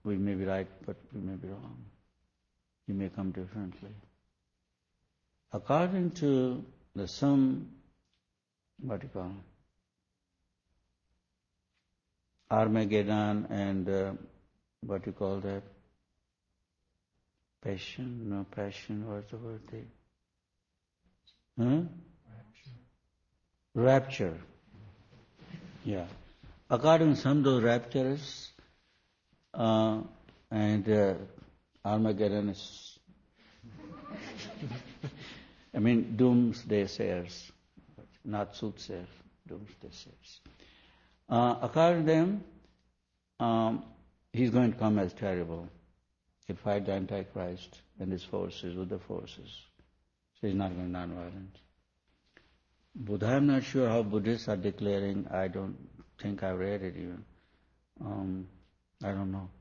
we may be right, but we may be wrong. He may come differently. According to some Armageddon and passion, what's the word? Rapture. Yeah. According to some, those raptures and Armageddon is, doomsday sayers, not soothsayers, doomsday sayers. According to them, he's going to come as terrible. He'll fight the Antichrist and his forces with the forces. So he's not going to be non-violent. Buddha, I'm not sure how Buddhists are declaring. I don't think I've read it even. I don't know.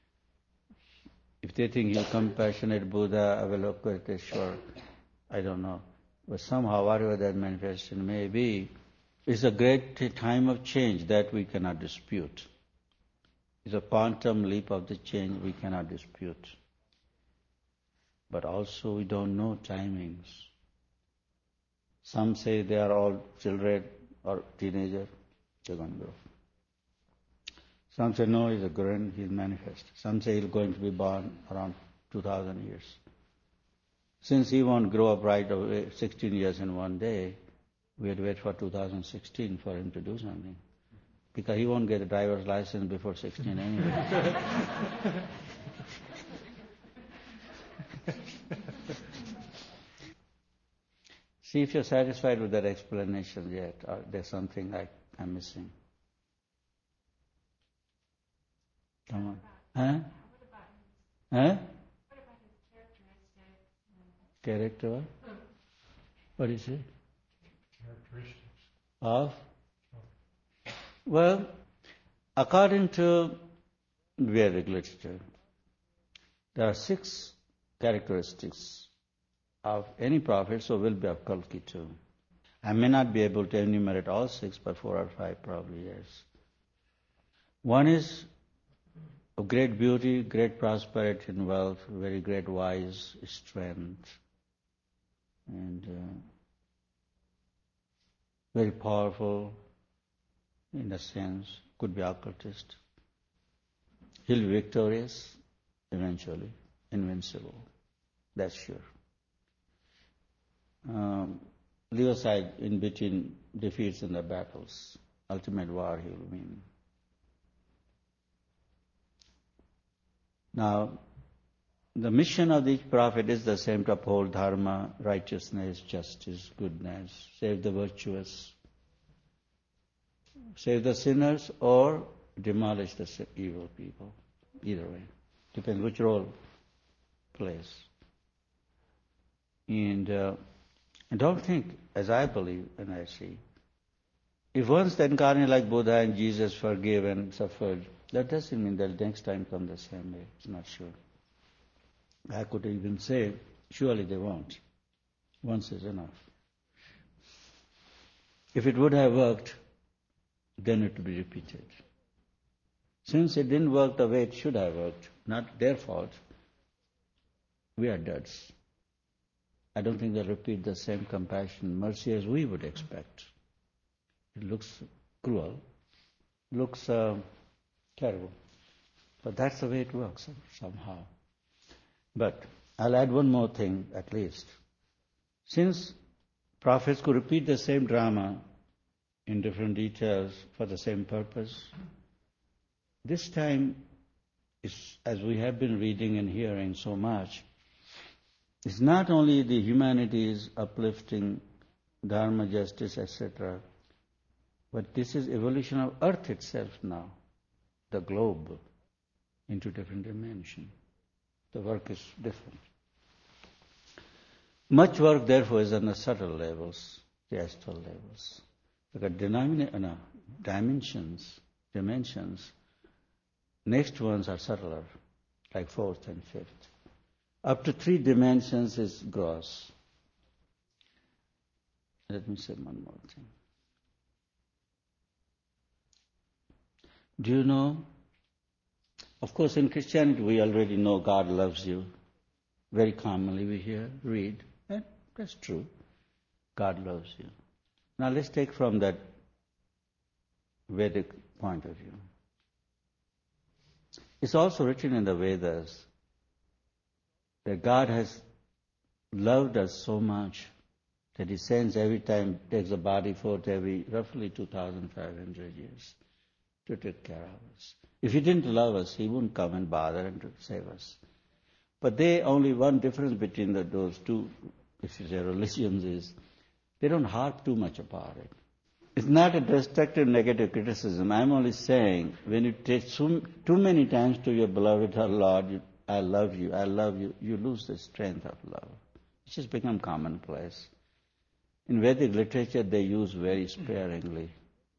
If they think he's compassionate Buddha, Avalokiteshvara, I don't know. But somehow, whatever that manifestation may be, it's a great time of change that we cannot dispute. It's a quantum leap of the change we cannot dispute. But also we don't know timings. Some say they are all children or teenagers, they're going to grow. Some say no, he's a grand, he's manifest. Some say he's going to be born around 2,000 years. Since he won't grow up right away, 16 years in one day, we had to wait for 2016 for him to do something. Because he won't get a driver's license before 16 anyway. See if you're satisfied with that explanation yet, or there's something I'm missing. Come on. Huh? Huh? What about his characteristics? Character what? What do you say? Characteristics. Of? Well, according to Vedic literature, there are 6 characteristics of any prophet, so will be of Kalki too. I may not be able to enumerate all 6, but 4 or 5 probably, yes. One is of great beauty, great prosperity and wealth, very great wise strength, and very powerful in a sense, could be occultist. He'll be victorious eventually, invincible, that's sure. Leave aside in between defeats in the battles, ultimate war he will win. Now, the mission of each prophet is the same, to uphold dharma, righteousness, justice, goodness, save the virtuous, save the sinners, or demolish the evil people. Either way. Depends which role plays. And don't think, as I believe and I see, if once the incarnate like Buddha and Jesus forgave and suffered, that doesn't mean that next time come the same way. It's not sure. I could even say, surely they won't. Once is enough. If it would have worked, then it would be repeated. Since it didn't work the way it should have worked, not their fault, we are duds. I don't think they'll repeat the same compassion, mercy as we would expect. It looks cruel, looks terrible. But that's the way it works somehow. But I'll add one more thing at least. Since prophets could repeat the same drama in different details for the same purpose, this time, as we have been reading and hearing so much, it's not only the humanities uplifting dharma, justice, etc., but this is evolution of earth itself now, the globe, into different dimensions. The work is different. Much work, therefore, is on the subtle levels, the astral levels. Because dimensions, next ones are subtler, like 4th and 5th. Up to 3 dimensions is gross. Let me say one more thing. Do you know Of course, in Christianity, we already know God loves you. Very commonly we hear, read, and that's true. God loves you. Now let's take from that Vedic point of view. It's also written in the Vedas that God has loved us so much that He sends every time, takes a body forth every roughly 2,500 years to take care of us. If He didn't love us, He wouldn't come and bother and to save us. But only one difference between those two, if you say religions, is they don't harp too much about it. It's not a destructive negative criticism. I'm only saying when you take too many times to your beloved, our Lord, I love you, you lose the strength of love. It's just become commonplace. In Vedic literature, they use very sparingly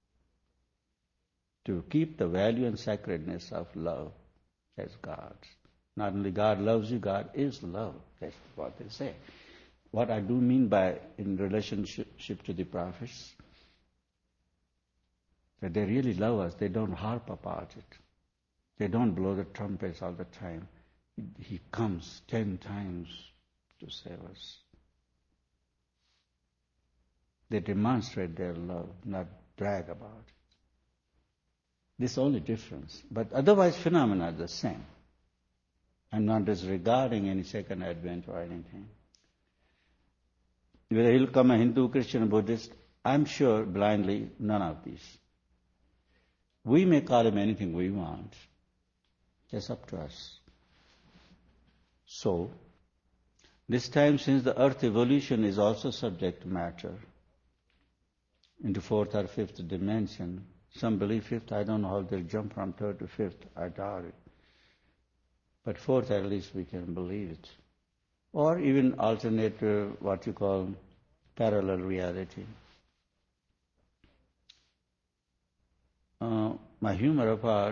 to keep the value and sacredness of love as God's. Not only God loves you, God is love. That's what they say. What I do mean by in relationship to the prophets, that they really love us. They don't harp about it. They don't blow the trumpets all the time. He comes 10 times to save us. They demonstrate their love, not brag about it. This is the only difference. But otherwise, phenomena are the same. I'm not disregarding any second advent or anything. Whether he'll come a Hindu, Christian, Buddhist, I'm sure blindly, none of these. We may call him anything we want. It's up to us. So, this time since the earth evolution is also subject to matter, into fourth or fifth dimension, some believe fifth, I don't know how they'll jump from third to fifth, I doubt it. But fourth at least we can believe it. Or even alternate what you call parallel reality. My humor apart,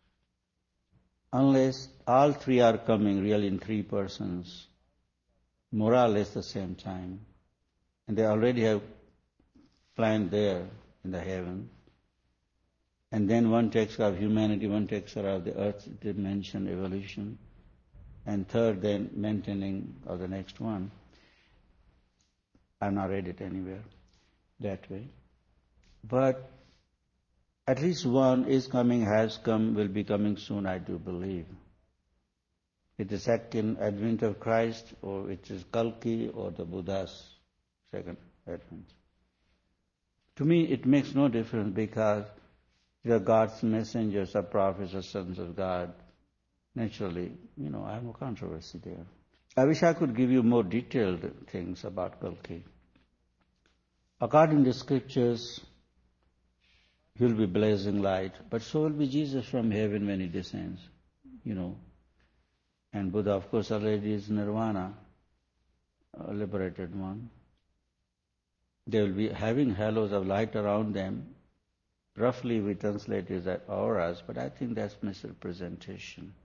unless all three are coming really in three persons, more or less the same time, and they already have planned there in the heaven, and then one takes care of humanity, one takes care of the earth dimension, evolution, and third then maintaining of the next one. I've not read it anywhere that way. But at least one is coming, has come, will be coming soon, I do believe. It is second advent of Christ, or it is Kalki, or the Buddha's second advent. To me, it makes no difference because they are God's messengers, or prophets, or sons of God. Naturally, I have no controversy there. I wish I could give you more detailed things about Kalki. According to scriptures, he will be blazing light, but so will be Jesus from heaven when he descends, And Buddha, of course, already is nirvana, a liberated one. They will be having halos of light around them. Roughly we translate it as auras, but I think that's misrepresentation.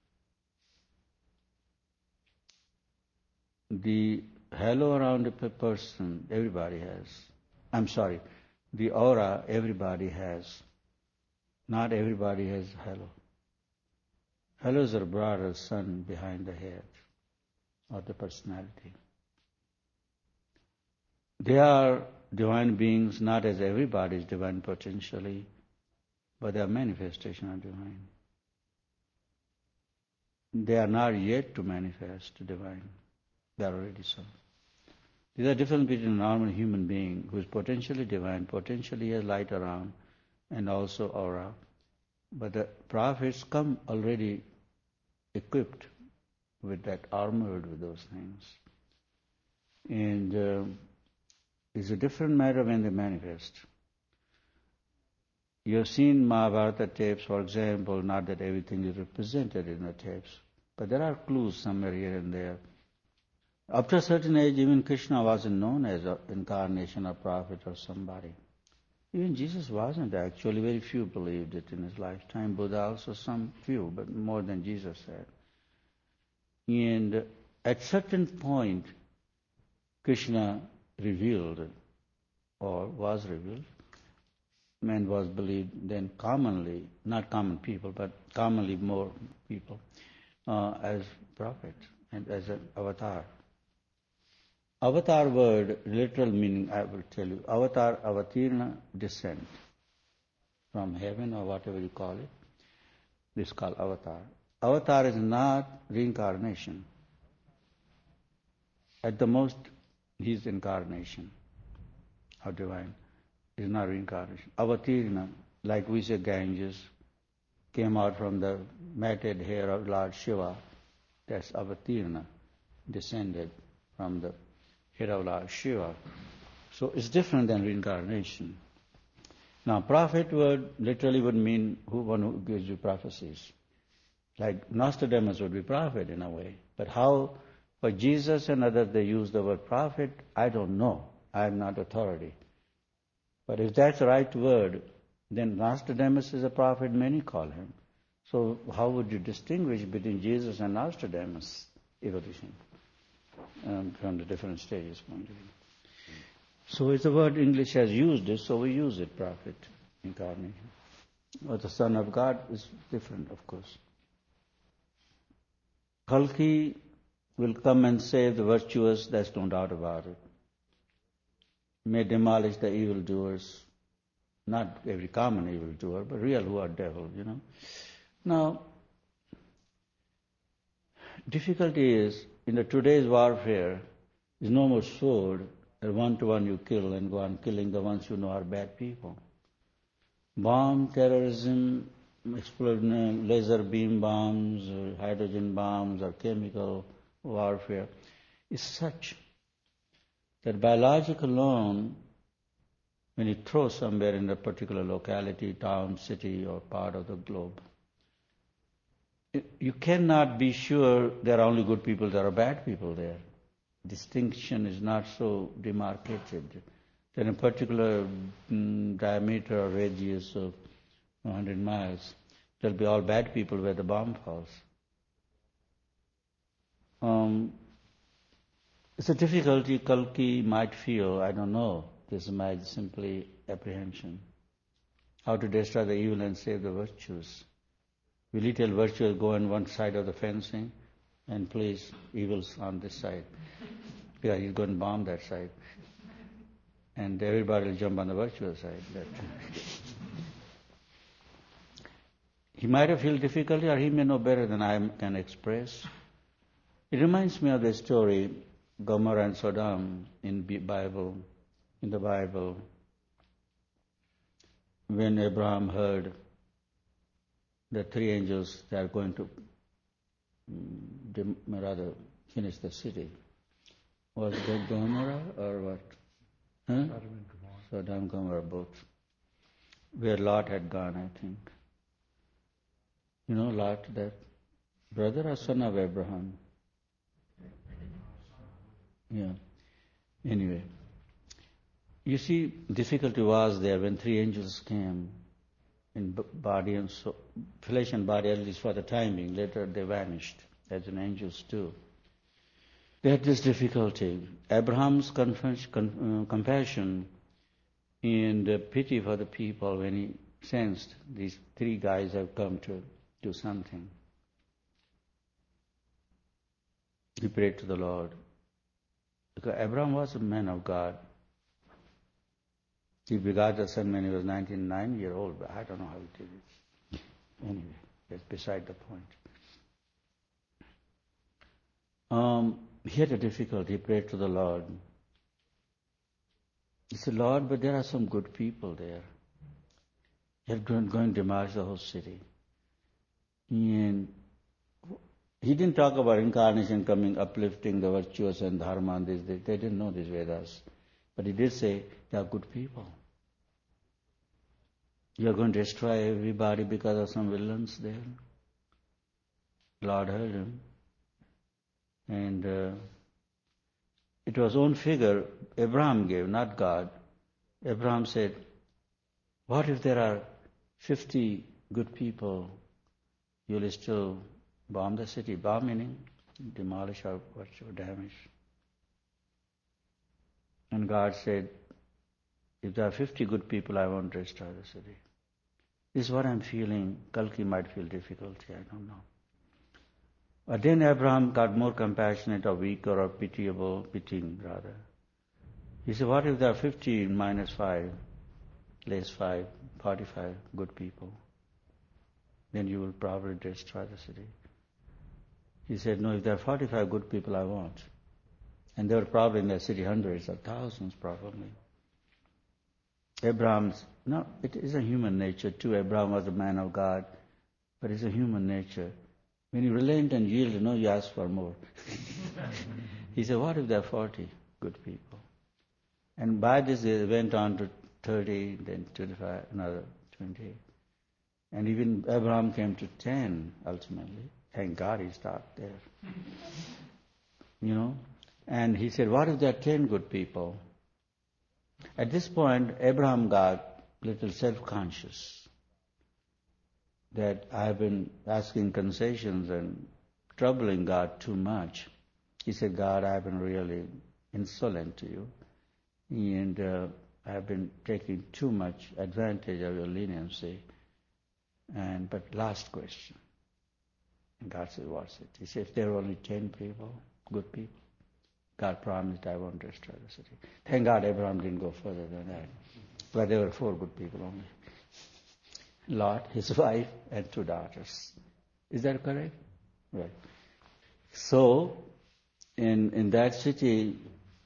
The halo around a person, everybody has. The aura, everybody has. Not everybody has halo. Halos are broader sun behind the head, or the personality. They are divine beings, not as everybody is divine potentially, but they are manifestation of divine. They are not yet to manifest divine. They are already so. There's a difference between a normal human being who is potentially divine, potentially has light around, and also aura. But the prophets come already equipped with that, armored with those things. And it's a different matter when they manifest. You have seen Mahabharata tapes, for example, not that everything is represented in the tapes, but there are clues somewhere here and there. Up to a certain age, even Krishna wasn't known as an incarnation or prophet or somebody. Even Jesus wasn't actually. Very few believed it in his lifetime. Buddha also, some few, but more than Jesus had. And at certain point, Krishna revealed, or was revealed, man was believed then commonly, not common people, but commonly more people, as prophet and as an avatar. Avatar word, literal meaning I will tell you. Avatar, avatirna, descent from heaven or whatever you call it. This is called avatar. Avatar is not reincarnation. At the most, he is incarnation of divine. It is not reincarnation. Avatirna, like we say Ganges, came out from the matted hair of Lord Shiva. That's avatirna, descended from the head of Lord Shiva. So it's different than reincarnation. Now, prophet word literally would mean one who gives you prophecies. Like Nostradamus would be prophet in a way. But how for Jesus and others they use the word prophet, I don't know. I am not authority. But if that's the right word, then Nostradamus is a prophet, many call him. So how would you distinguish between Jesus and Nostradamus evolution from the different stages point of view? So it's the word English has used it, so we use it, prophet, incarnation. Or the Son of God is different, of course. Kalki will come and save the virtuous, there's no doubt about it. May demolish the evildoers, not every common evildoer, but real who are devil, Now, difficulty is, in the today's warfare, is no more sword, that one-to-one you kill and go on killing the ones you know are bad people. Bomb, terrorism, exploding laser beam bombs, or hydrogen bombs, or chemical warfare is such that biological alone, when you throw somewhere in a particular locality, town, city, or part of the globe, you cannot be sure there are only good people, there are bad people there. Distinction is not so demarcated. Then a particular diameter or radius of 100 miles, there will be all bad people where the bomb falls. It's a difficulty Kalki might feel, I don't know. This is my simply apprehension. How to destroy the evil and save the virtues. Will he tell virtuous go on one side of the fencing and please evils on this side? Yeah, he's going to bomb that side. And everybody will jump on the virtuous side. He might have felt difficulty or he may know better than I can express. It reminds me of the story, Gomorrah and Sodom in the Bible, when Abraham heard the three angels that are going to finish the city. Was that Gomorrah or what? Huh? Sodom and Gomorrah both. Where Lot had gone, I think. Lot, that brother or son of Abraham? Yeah. Anyway. You see, difficulty was there when three angels came in body and soul, flesh and body, at least for the time being. Later they vanished, as in angels too. They had this difficulty. Abraham's compassion and pity for the people when he sensed these three guys have come to do something. He prayed to the Lord. Because Abraham was a man of God. He begot a son when he was 99 years old, but I don't know how he did it. Anyway, that's beside the point. He had a difficulty. He prayed to the Lord. He said, Lord, but there are some good people there. They're going to demolish the whole city. And he didn't talk about incarnation coming, uplifting the virtuous and dharma and this. They didn't know these Vedas. But he did say, they are good people. You are going to destroy everybody because of some villains there. Lord heard him. And it was own figure Abraham gave, not God. Abraham said, what if there are 50 good people? You'll still bomb the city. Bomb meaning demolish or damage. And God said, If there are 50 good people, I won't destroy the city. This is what I'm feeling. Kalki might feel difficulty, I don't know. But then Abraham got more compassionate or weaker or pitying rather. He said, what if there are 50 minus 5, less 5, 45 good people? Then you will probably destroy the city. He said, no, if there are 45 good people, I won't. And there were probably in the city hundreds or thousands probably. It is a human nature too. Abraham was a man of God, but it's a human nature. When you relent and yield, you ask for more. He said, what if there are 40 good people? And by this they went on to 30, then 25, another 20. And even Abraham came to 10 ultimately. Thank God he stopped there. And he said, what if there are 10 good people? At this point, Abraham got a little self-conscious that I have been asking concessions and troubling God too much. He said, God, I have been really insolent to you. And I have been taking too much advantage of your leniency. But last question. And God said, what's it? He said, if there are only 10 people, good people, God promised I won't destroy the city. Thank God Abraham didn't go further than that. But there were 4 good people only. Lot, his wife, and 2 daughters. Is that correct? Right. So, in that city,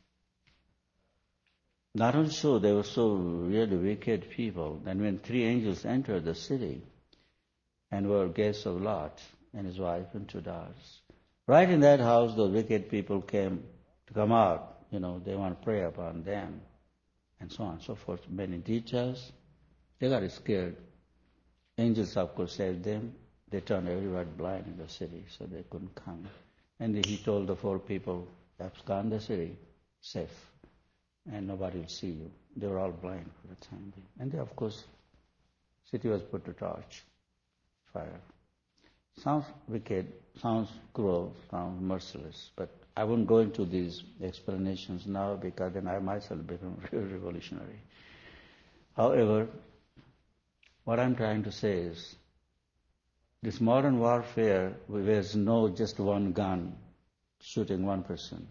not only so, they were so really wicked people. And when 3 angels entered the city and were guests of Lot and his wife and 2 daughters, right in that house, those wicked people came to come out. They want to prey upon them, and so on and so forth. Many details. They got scared. Angels, of course, saved them. They turned everybody blind in the city, so they couldn't come. And he told the 4 people, abscond the city, safe, and nobody will see you. They were all blind for the time being. And they, of course, city was put to torch, fire. Sounds wicked, sounds cruel, sounds merciless, but I won't go into these explanations now because then I myself become revolutionary. However, what I'm trying to say is, this modern warfare, there's no just one gun shooting one person.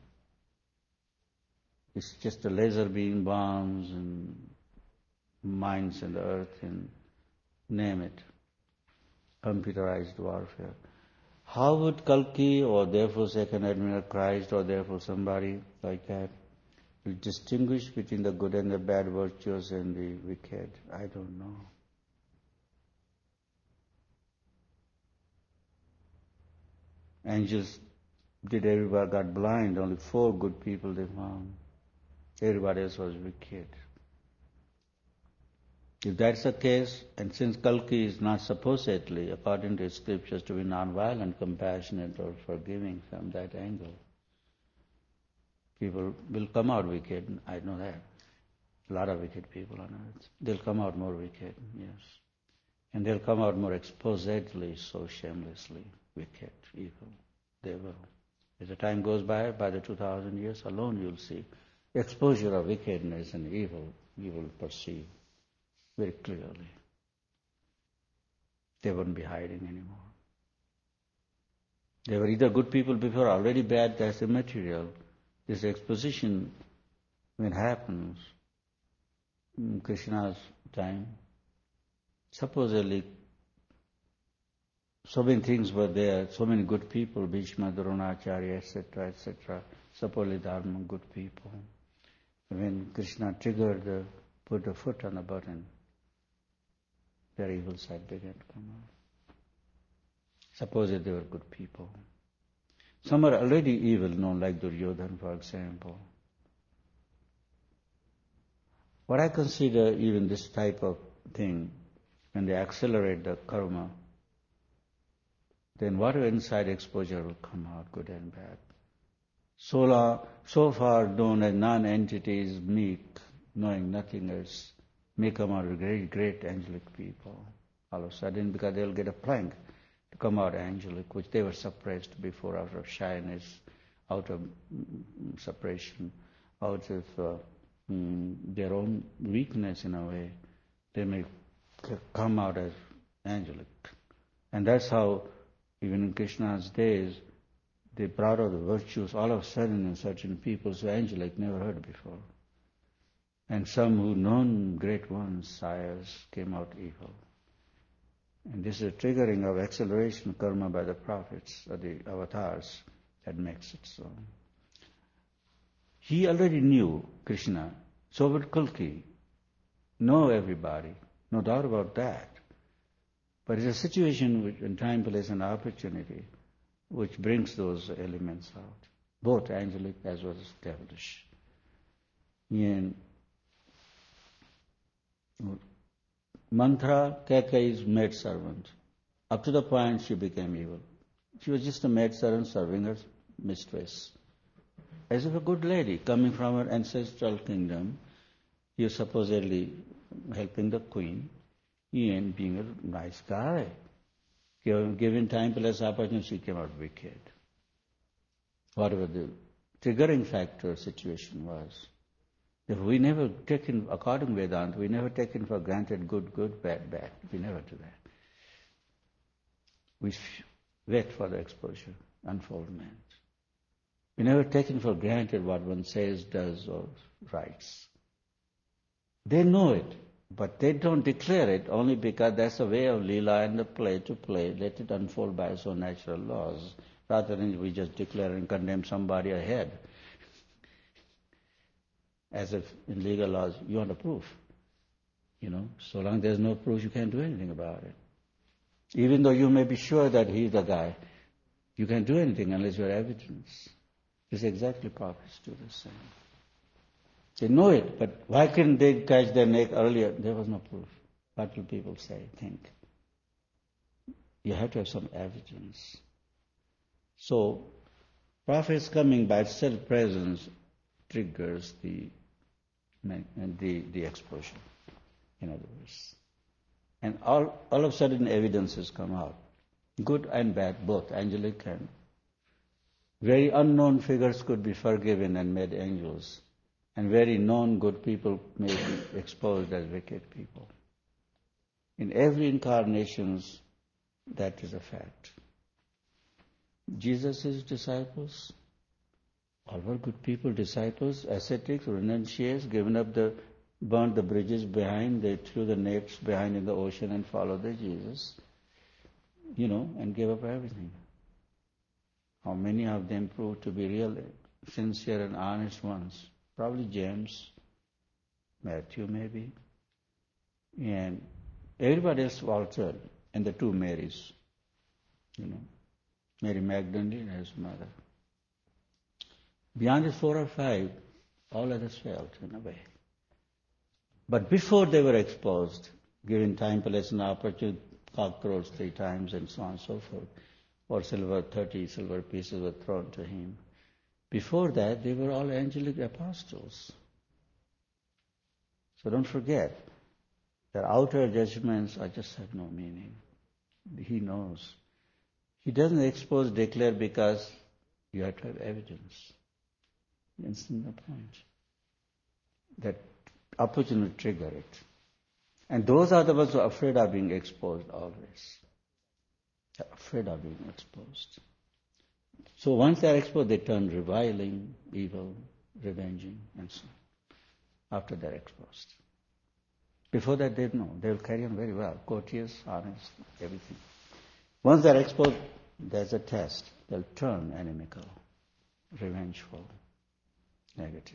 It's just a laser beam bombs and mines in the earth and name it. Computerized warfare. How would Kalki or therefore Second Advent Christ or therefore somebody like that will distinguish between the good and the bad, virtuous and the wicked? I don't know. Angels everybody got blind, only 4 good people they found. Everybody else was wicked. If that's the case, and since Kalki is not supposedly, according to scriptures, to be non-violent, compassionate or forgiving from that angle, people will come out wicked, I know that. A lot of wicked people on earth. They'll come out more wicked, yes. And they'll come out more exposedly, so shamelessly wicked, evil. They will. As the time goes by the 2,000 years alone, you'll see exposure of wickedness and evil, you will perceive very clearly. They won't be hiding anymore. They were either good people before, already bad, that's immaterial. This exposition, when it happens, in Krishna's time, supposedly so many things were there, so many good people, Bhishma, Dronacharya, etc., supposedly dharma, good people. When Krishna put the foot on the button, their evil side began to come out. Supposedly they were good people. Some are already evil, known like Duryodhana, for example. What I consider even this type of thing, when they accelerate the karma, then whatever inside exposure will come out, good and bad. So far known as non-entities, meek, knowing nothing else, may come out with very great angelic people all of a sudden, because they'll get a plank to come out angelic, which they were suppressed before out of shyness, out of suppression, out of their own weakness in a way, they may come out as angelic. And that's how, even in Krishna's days, they brought out the virtues all of a sudden in certain people, so angelic, never heard before. And some who known great ones, sires, came out evil. And this is a triggering of acceleration karma by the prophets or the avatars that makes it so. He already knew Krishna, so would Kalki know everybody, no doubt about that. But it's a situation which, in time, place, and opportunity, which brings those elements out, both angelic as well as devilish. In Manthara, Kaikeyi's maidservant, up to the point she became evil. She was just a maidservant serving her mistress. As if a good lady coming from her ancestral kingdom, he was supposedly helping the queen and being a nice guy. Given time, place, opportunity, she came out wicked. Whatever the triggering factor situation was. If we never taken, according to Vedanta, we never taken for granted good, good, bad, bad. We never do that. We wait for the exposure, unfoldment. We never taken for granted what one says, does, or writes. They know it, but they don't declare it only because that's a way of lila and the play to play. Let it unfold by its own natural laws, rather than we just declare and condemn somebody ahead. As if in legal laws, you want a proof. So long there's no proof, you can't do anything about it. Even though you may be sure that he's the guy, you can't do anything unless you have evidence. It's exactly prophets do the same. They know it, but why couldn't they catch their neck earlier? There was no proof. What will people say, think? You have to have some evidence. So, prophets coming by self-presence triggers the exposure, in other words. And all of a sudden evidences come out. Good and bad, both, angelic and very unknown figures could be forgiven and made angels. And very known good people may be exposed as wicked people. In every incarnation, that is a fact. Jesus' disciples, all were good people, disciples, ascetics, renunciates, burned the bridges behind, they threw the nets behind in the ocean and followed the Jesus, and gave up everything. How many of them proved to be real, sincere and honest ones? Probably James, Matthew maybe, and everybody else faltered, and the two Marys, Mary Magdalene and his mother. Beyond the 4 or 5, all others failed in a way. But before they were exposed, given time, place, and opportunity, cockroach 3 times, and so on and so forth, or 30 silver pieces were thrown to him. Before that, they were all angelic apostles. So don't forget, their outer judgments just have no meaning. He knows. He doesn't expose, declare, because you have to have evidence. That's the point. That opportunity trigger it. And those are the ones who are afraid of being exposed always. They're afraid of being exposed. So once they are exposed, they turn reviling, evil, revenging, and so on, after they are exposed. Before that, they know. They will carry on very well, courteous, honest, everything. Once they are exposed, there's a test. They'll turn inimical, revengeful, negative.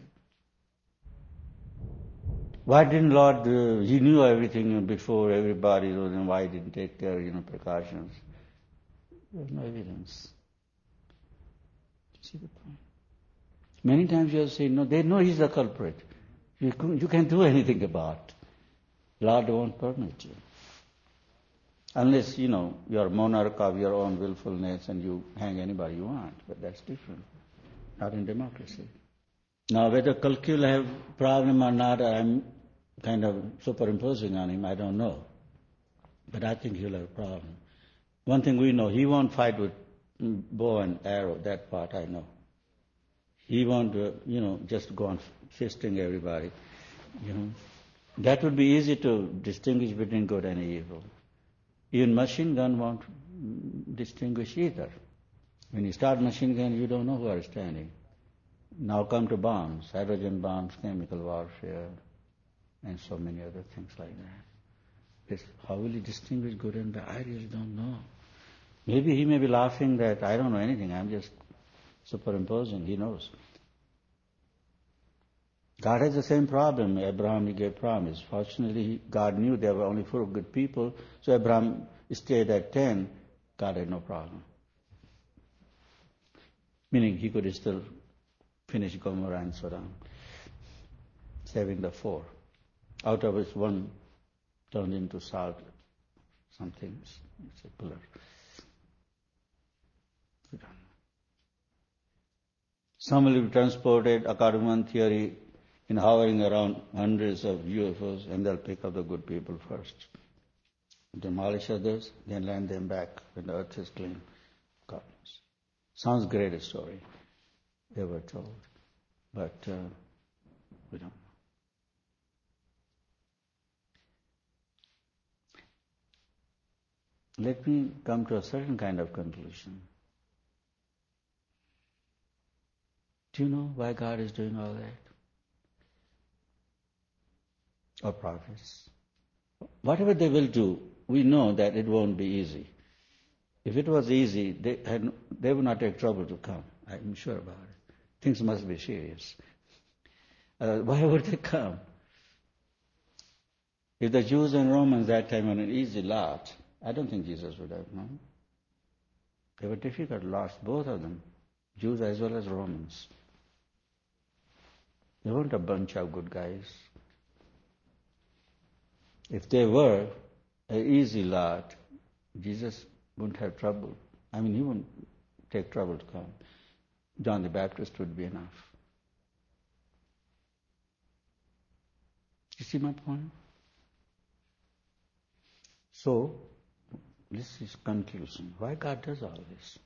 Why didn't Lord, He knew everything before everybody, then why didn't take care, precautions? There's no evidence. See the point? Many times you have said, no, they know He's the culprit. You can't do anything about it. Lord won't permit you. Unless, you're monarch of your own willfulness and you hang anybody you want. But that's different. Not in democracy. Now, whether Kalki will have problem or not, I'm kind of superimposing on him, I don't know. But I think he'll have a problem. One thing we know, he won't fight with bow and arrow, that part I know. He won't, just go on fisting everybody. That would be easy to distinguish between good and evil. Even machine gun won't distinguish either. When you start machine gun, you don't know who are standing. Now come to bombs, hydrogen bombs, chemical warfare, and so many other things like that. How will he distinguish good and bad? I really don't know. Maybe he may be laughing that I don't know anything, I'm just superimposing, he knows. God has the same problem. Abraham, he gave promise. Fortunately, God knew there were only 4 good people, so Abraham stayed at 10. God had no problem. Meaning he could still finish Gomorrah and Sodom, saving the 4. Out of which 1 turned into salt, something, it's a pillar. We don't know. Some will be transported, according to one theory, in hovering around hundreds of UFOs, and they'll pick up the good people first. Demolish others, then land them back when the earth is clean. God knows. Sounds great a story they were told, but we don't know. Let me come to a certain kind of conclusion. Do you know why God is doing all that? Or prophets? Whatever they will do, we know that it won't be easy. If it was easy, they would not take trouble to come. I'm sure about it. Things must be serious. Why would they come? If the Jews and Romans that time were an easy lot, I don't think Jesus would have known. They were difficult lots, both of them, Jews as well as Romans. They weren't a bunch of good guys. If they were an easy lot, Jesus wouldn't have trouble. He wouldn't take trouble to come. John the Baptist would be enough. You see my point? So, this is conclusion. Why God does all this?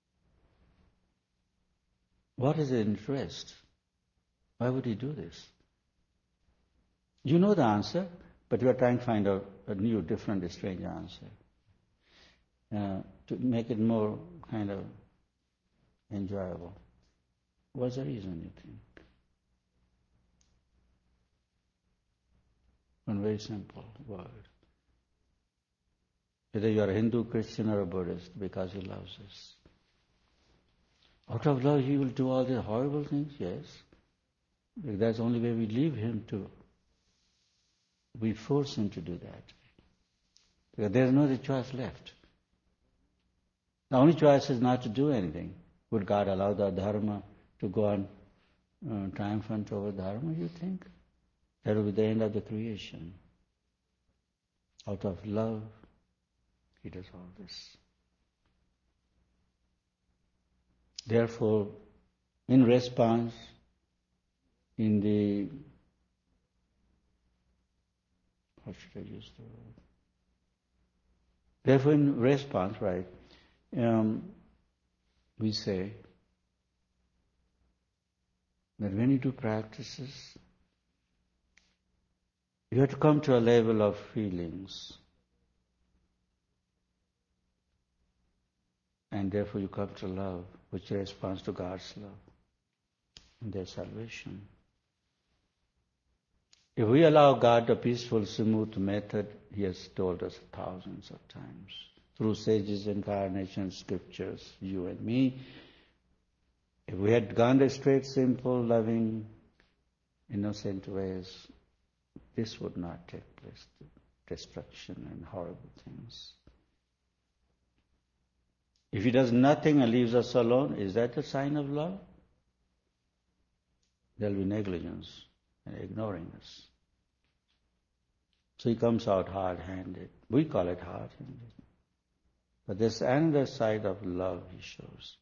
What is the interest? Why would He do this? You know the answer, but you are trying to find out a new, different, strange answer. To make it more kind of enjoyable. What's the reason, you think? One very simple word. Whether you are a Hindu, Christian, or a Buddhist, because He loves us. Out of love, He will do all these horrible things, yes. Because that's the only way we leave Him to. We force Him to do that. Because there's no other choice left. The only choice is not to do anything. Would God allow the dharma to go on triumphant over dharma, you think? That will be the end of the creation. Out of love, He does all this. Therefore, in response, what should I use the word? Therefore, in response, right, we say that when you do practices, you have to come to a level of feelings. And therefore you come to love, which responds to God's love and their salvation. If we allow God a peaceful, smooth method, He has told us thousands of times, through sages, incarnation, scriptures, you and me. If we had gone the straight, simple, loving, innocent ways, this would not take place, destruction and horrible things. If He does nothing and leaves us alone, is that a sign of love? There will be negligence and ignoring us. So He comes out hard-handed. We call it hard-handed. But there's another side of love He shows.